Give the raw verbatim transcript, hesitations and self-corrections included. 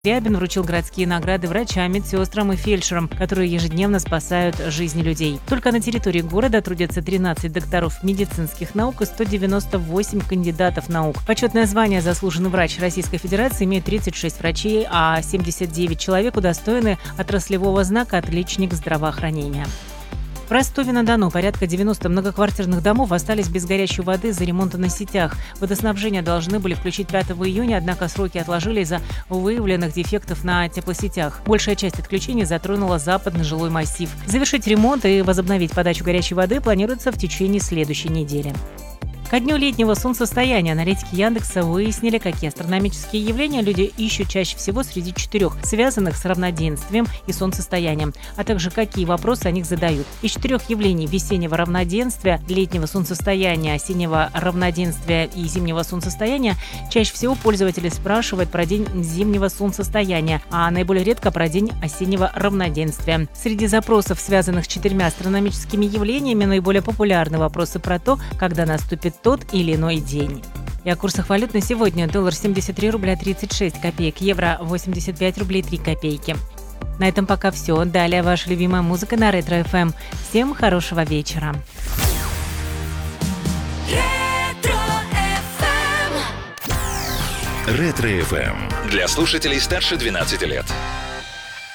Рябин вручил городские награды врачам, медсестрам и фельдшерам, которые ежедневно спасают жизни людей. Только на территории города трудятся тринадцать докторов медицинских наук и сто девяносто восемь кандидатов наук. Почетное звание «Заслуженный врач Российской Федерации» имеет тридцать шесть врачей, а семьдесят девять человек удостоены отраслевого знака «Отличник здравоохранения». В Ростове-на-Дону порядка девяноста многоквартирных домов остались без горячей воды из-за ремонта на сетях. Водоснабжение должны были включить пятого июня, однако сроки отложили из-за выявленных дефектов на теплосетях. Большая часть отключений затронула западный жилой массив. Завершить ремонт и возобновить подачу горячей воды планируется в течение следующей недели. Ко дню летнего солнцестояния аналитики Яндекса выяснили, какие астрономические явления люди ищут чаще всего среди четырех, связанных с равноденствием и солнцестоянием, а также какие вопросы о них задают. Из четырех явлений весеннего равноденствия, летнего солнцестояния, осеннего равноденствия и зимнего солнцестояния чаще всего пользователи спрашивают про день зимнего солнцестояния, а наиболее редко про день осеннего равноденствия. Среди запросов, связанных с четырьмя астрономическими явлениями, наиболее популярны вопросы про то, когда наступит тот или иной день. И о курсах валют на сегодня. Доллар семьдесят три рубля тридцать шесть копеек, евро восемьдесят пять рублей три копейки. На этом пока все. Далее ваша любимая музыка на Ретро эф эм. Всем хорошего вечера. Ретро эф эм для слушателей старше двенадцати лет.